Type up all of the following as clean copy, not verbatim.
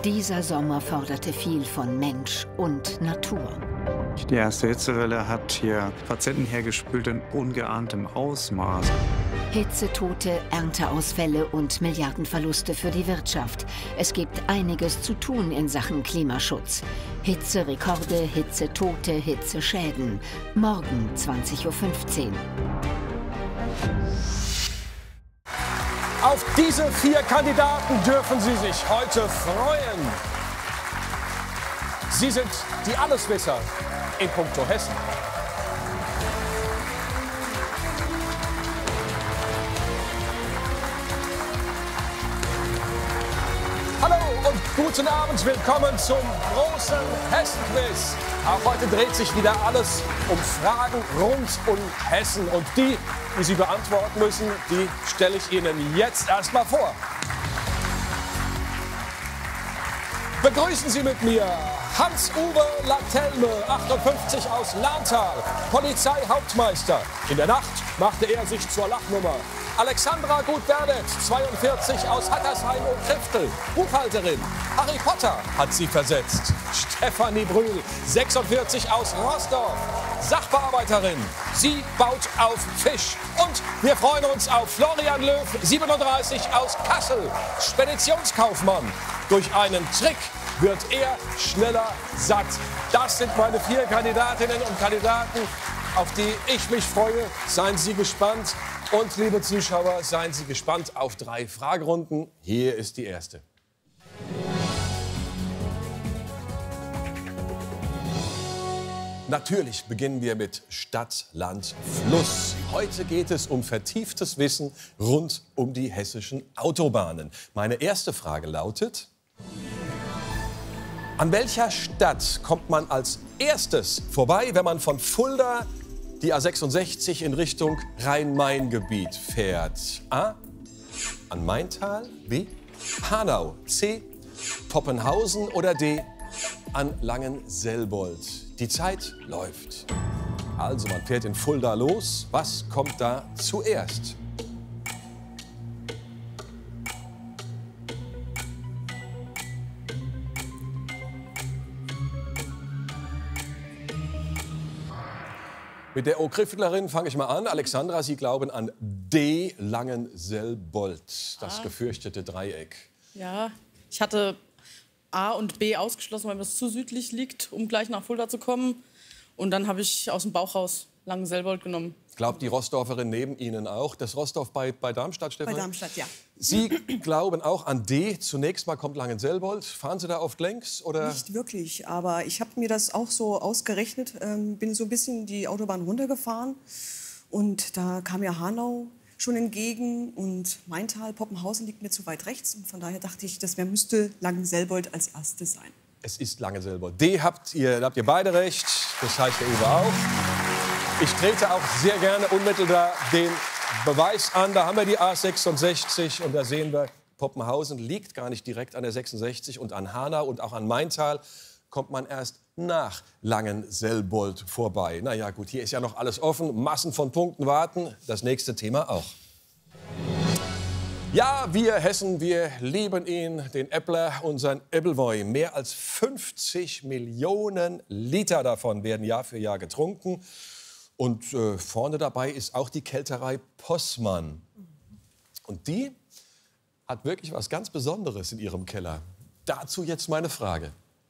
Dieser Sommer forderte viel von Mensch und Natur. Die erste Hitzewelle hat hier Patienten hergespült in ungeahntem Ausmaß. Hitzetote, Ernteausfälle und Milliardenverluste für die Wirtschaft. Es gibt einiges zu tun in Sachen Klimaschutz. Hitzerekorde, Hitzetote, Hitzeschäden. Morgen 20:15 Uhr. Auf diese 4 Kandidaten dürfen Sie sich heute freuen. Sie sind die Alleswisser in puncto Hessen. Hallo und guten Abend, willkommen zum großen Hessen-Quiz. Auch heute dreht sich wieder alles um Fragen rund um Hessen. Und die Sie beantworten müssen, die stelle ich Ihnen jetzt erst mal vor. Begrüßen Sie mit mir Hans-Uwe Latelme, 58 aus Lahntal, Polizeihauptmeister. In der Nacht machte er sich zur Lachnummer. Alexandra Gut-Berdet, 42 aus Hattersheim und Kriftel, Buchhalterin. Harry Potter hat sie versetzt. Stefanie Brühl, 46 aus Roßdorf, Sachbearbeiterin. Sie baut auf Fisch. Und wir freuen uns auf Florian Löw, 37 aus Kassel, Speditionskaufmann. Durch einen Trick wird er schneller satt. Das sind meine 4 Kandidatinnen und Kandidaten, auf die ich mich freue. Seien Sie gespannt. Und liebe Zuschauer, seien Sie gespannt auf 3 Fragerunden. Hier ist die erste. Natürlich beginnen wir mit Stadt, Land, Fluss. Heute geht es um vertieftes Wissen rund um die hessischen Autobahnen. Meine erste Frage lautet: An welcher Stadt kommt man als erstes vorbei, wenn man von Fulda die A66 in Richtung Rhein-Main-Gebiet fährt? A. An Maintal, B. Hanau, C. Poppenhausen oder D. An Langenselbold. Die Zeit läuft. Also man fährt in Fulda los. Was kommt da zuerst? Mit der O-Grifflerin fange ich mal an. Alexandra, Sie glauben an D. Langenselbold, das gefürchtete Dreieck. Ja, ich hatte A und B ausgeschlossen, weil mir das zu südlich liegt, um gleich nach Fulda zu kommen. Und dann habe ich aus dem Bauch raus Langenselbold genommen. Glaubt die Roßdorferin neben Ihnen auch? Das Roßdorf bei Darmstadt, Stefan? Bei Darmstadt, ja. Sie glauben auch an D. Zunächst mal kommt Langenselbold. Fahren Sie da oft längs? Oder? Nicht wirklich, aber ich habe mir das auch so ausgerechnet. Bin so ein bisschen die Autobahn runtergefahren. Und da kam mir Hanau schon entgegen. Und Maintal, Poppenhausen liegt mir zu weit rechts. Und von daher dachte ich, das müsste Langenselbold als erstes sein. Es ist Langenselbold. D habt ihr beide recht. Das heißt der Uwe auch. Ich trete auch sehr gerne unmittelbar den Beweis an. Da haben wir die A66 und da sehen wir, Poppenhausen liegt gar nicht direkt an der 66 und an Hanau und auch an Maintal kommt man erst nach Langenselbold vorbei. Na ja, gut, hier ist ja noch alles offen, Massen von Punkten warten. Das nächste Thema auch. Ja, wir Hessen, wir lieben ihn, den Äppler, unseren Appleboy. Mehr als 50 Millionen Liter davon werden Jahr für Jahr getrunken. Und vorne dabei ist auch die Kälterei Possmann. Und die hat wirklich was ganz Besonderes in ihrem Keller. Dazu jetzt meine Frage.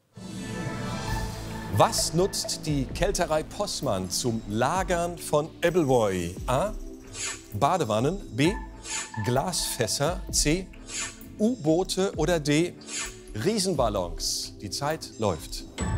Was nutzt die Kälterei Possmann zum Lagern von Appleboy? A. Badewannen, B. Glasfässer, C. U-Boote oder D. Riesenballons. Die Zeit läuft.